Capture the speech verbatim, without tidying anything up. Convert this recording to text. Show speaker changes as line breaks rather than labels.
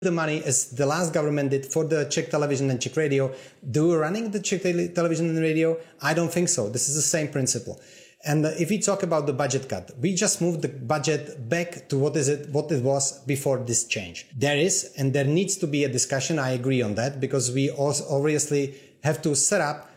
the money as the last government did for the Czech television and Czech radio. Do we running the Czech television and radio? I don't think so. This is the same principle. And if we talk about the budget cut, we just moved the budget back to what is it, what it was before this change. There is, and there needs to be a discussion. I agree on that, because we also obviously have to set up